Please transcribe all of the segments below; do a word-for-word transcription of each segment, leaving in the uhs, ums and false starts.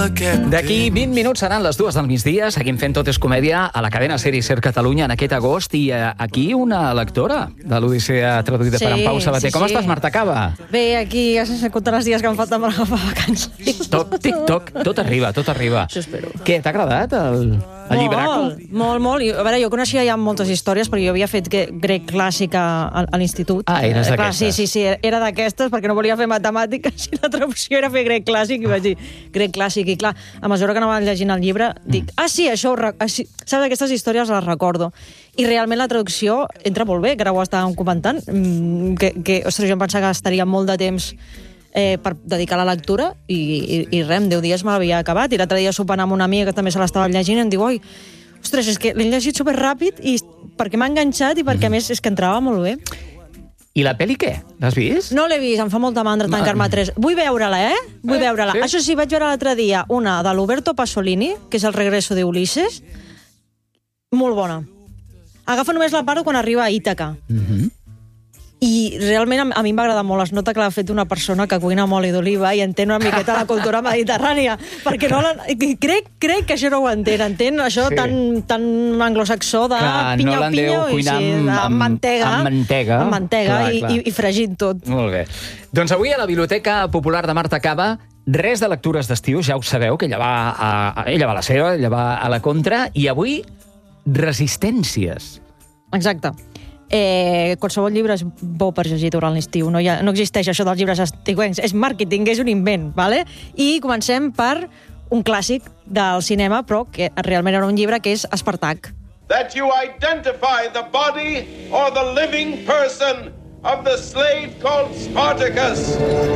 D'aquí vint minuts seran les dues del migdia. Seguim fent Tot és comèdia a la cadena Ser i Ser Catalunya en aquest agost. I eh, aquí una lectora de l'Odissea traduïda sí, per en Pau Sabater. Sí, Com sí. estàs, Marta Cava? Bé, aquí ja s'han comptat els dies que em falten per agafar vacances. Toc, tic, toc, tot arriba, tot arriba. Això espero. Què, t'ha agradat el, el llibraco? Molt, molt, molt. I, a veure, jo coneixia ja moltes històries perquè jo havia fet grec clàssic a, a l'institut. Ah, eres eh, d'aquestes. Sí, sí, sí, era d'aquestes perquè no volia fer matemàtiques i la traducció era fer grec clàssic i vaig dir grec clàssic. I clar, a mesura que anava llegint el llibre, dic, mm. ah, sí, això ho rec... Així... Saps, aquestes històries les recordo. I realment la traducció entra molt bé, que ara ho estàvem comentant, que, que ostres, jo em pensava que estaria molt de temps eh, per dedicar a la lectura i, i, i res, en deu dies me l'havia acabat. I l'altre dia sopant amb una amiga que també se l'estava llegint i em diu, oi, ostres, és que l'he llegit superràpid i perquè m'ha enganxat i perquè, mm. a més, és que entrava molt bé. I la pel·li què? L'has vist? No l'he vist, em fa molta mandra tancar-me a tres. Vull veure-la, eh? Vull eh, veure-la. Sí? Això sí, vaig veure l'altre dia una de l'Uberto Pasolini, que és El regreso de Ulises. Molt bona. Agafa només la part quan arriba a Ítaca. Mhm. I realment a mi em va agradar molt. Es nota que l'ha fet una persona que cuina amb oli d'oliva i entén una miqueta la cultura mediterrània. Perquè no la... crec, crec que això no ho entén. Entén això sí. tan, tan anglosaxó de pinyau-pinyau no i sí, amb, amb mantega. Amb mantega. Amb mantega clar, i, clar. I, i fregint tot. Molt bé. Doncs avui a la Biblioteca Popular de Marta Cava res de lectures d'estiu, ja ho sabeu, que ella va a, a, ella va a la seva, ella va a la contra, i avui resistències. Exacte. Eh, qualsevol llibre és bo per llegir durant l'estiu. No, ha, no existeix això dels llibres estiuencs. És màrqueting, és un invent, ¿vale? I comencem per un clàssic del cinema, però que realment era un llibre, que és Espartac. That you identify the body or the living person of the slave called Spartacus.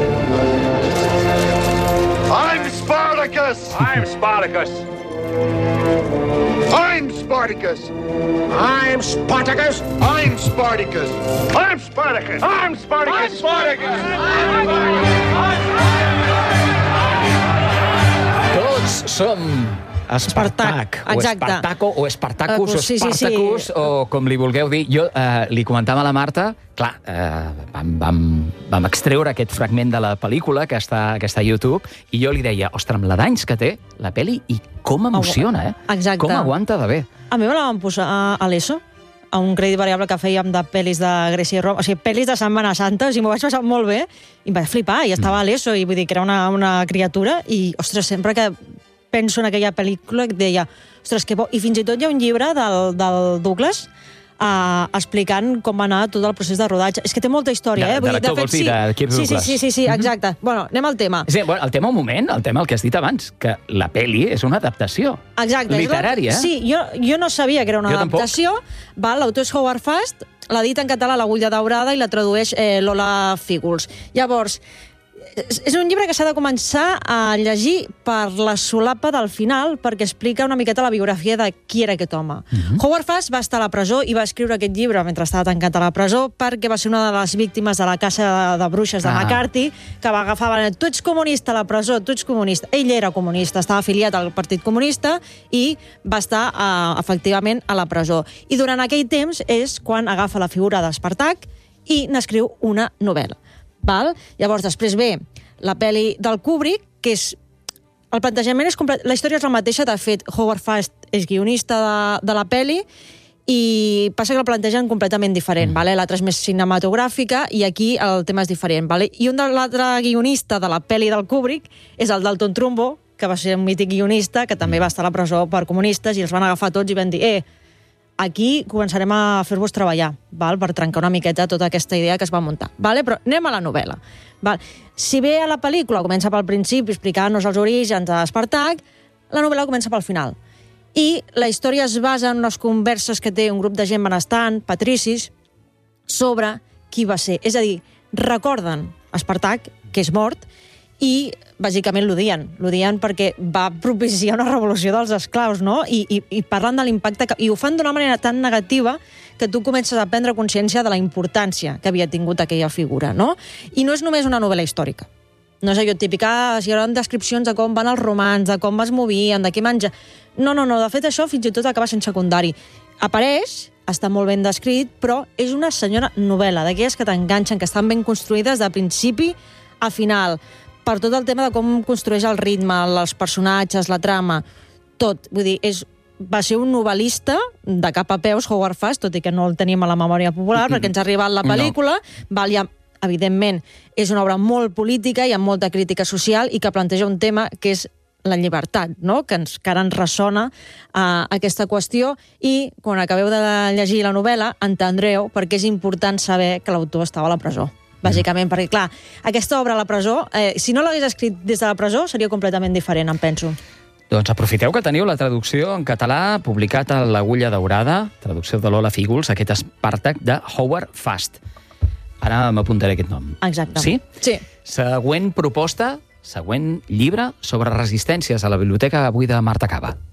I'm Spartacus! I'm Spartacus! I'm Spartacus! I'm Spartacus! I'm Spartacus! I'm Spartacus! I'm Spartacus! I'm Spartacus! Tots som Espartac, o Espartaco, o Espartacus, o Espartacus, o com li vulgueu dir. Jo eh, li comentava a la Marta, clar, eh, vam, vam, vam extreure aquest fragment de la pel·lícula que està, que està a YouTube, i jo li deia, ostres, amb la d'anys que té la pel·li, i com emociona, eh? Exacte. Com aguanta de bé. A mi me la van posar a l'ESO, a un crèdit variable que fèiem de pel·lis de Grècia i Roma, o sigui, pel·lis de Setmana Santa, o sigui, m'ho vaig passar molt bé, i em vaig flipar, i estava a l'ESO, i vull dir que era una, una criatura, i, ostres, sempre que penso en aquella pel·lícula que deia, ostres, que bo. I fins i tot hi ha un llibre del, del Douglas uh, explicant com va anar tot el procés de rodatge. És que té molta història, de, eh? Vull de l'actor, vols dir, de Kirk Douglas. Sí, sí, sí, sí, exacte. Mm-hmm. Bueno, anem al tema. Sí, bueno, el tema, un moment, el tema el que has dit abans, que la pel·li és una adaptació. Exacte. Literària. La... Sí, jo, jo no sabia que era una jo adaptació. L'autor és Howard Fast, l'ha dit en català l'Agulla Daurada i la tradueix eh, Lola Fígols. Llavors, és un llibre que s'ha de començar a llegir per la solapa del final, perquè explica una miqueta la biografia de qui era aquest home. Uh-huh. Howard Fast va estar a la presó i va escriure aquest llibre mentre estava tancat a la presó perquè va ser una de les víctimes de la caça de bruixes de ah. McCarthy, que va agafar, tu ets comunista a la presó, tu ets comunista. Ell era comunista, estava afiliat al Partit Comunista i va estar uh, efectivament a la presó. I durant aquell temps és quan agafa la figura d'Espartac i n'escriu una novel·la. Val? Llavors, després ve la pel·li del Kubrick, que és... El plantejament és complet... La història és la mateixa, de fet, Howard Fast és guionista de, de la pel·li i passa que la plantegen completament diferent, mm. vale? L'altra és més cinematogràfica i aquí el tema és diferent. Vale? I un de l'altre guionista de la pel·li del Kubrick és el Dalton Trumbo, que va ser un mític guionista, que també va estar a la presó per comunistes i els van agafar tots i van dir eh, aquí començarem a fer-vos treballar, val? Per trencar una miqueta tota aquesta idea que es va muntar. Vale? Però anem a la novel·la. Val? Si bé a la pel·lícula comença pel principi explicant-nos els orígens d'Espartac, la novel·la comença pel final. I la història es basa en unes converses que té un grup de gent benestant, patricis, sobre qui va ser. És a dir, recorden Espartac, que és mort, i bàsicament l'odien. L'odien perquè va propiciar una revolució dels esclaus, no? I, i, i parlen de l'impacte que... I ho fan d'una manera tan negativa que tu comences a prendre consciència de la importància que havia tingut aquella figura, no? I no és només una novel·la històrica. No és allò típic, ah, hi haurà descripcions de com van els romans, de com es movien, de què menja... No, no, no, de fet això fins i tot acaba sent secundari. Apareix, està molt ben descrit, però és una senyora novel·la, d'aquelles que t'enganxen, que estan ben construïdes de principi a final. per tot el tema de com construeix el ritme, els personatges, la trama, tot. Vull dir, és, va ser un novel·lista de cap a peus, Howard Fast, tot i que no el tenim a la memòria popular, perquè ens ha arribat la pel·lícula, no. val, ja, evidentment, és una obra molt política i amb molta crítica social i que planteja un tema que és la llibertat, no? que, ens, que ara ens ressona uh, aquesta qüestió, i quan acabeu de llegir la novel·la entendreu perquè és important saber que l'autor estava a la presó. Bàsicament, perquè, clar, aquesta obra a la presó, eh, si no l'hagués escrit des de la presó, seria completament diferent, em penso. Doncs aprofiteu que teniu la traducció en català publicat a l'Agulla Daurada, traducció de Lola Fígols, aquest Espàrtac de Howard Fast. Ara m'apuntaré aquest nom. Exacte. Sí? Sí. Següent proposta, següent llibre sobre resistències a la biblioteca avui de Marta Cava.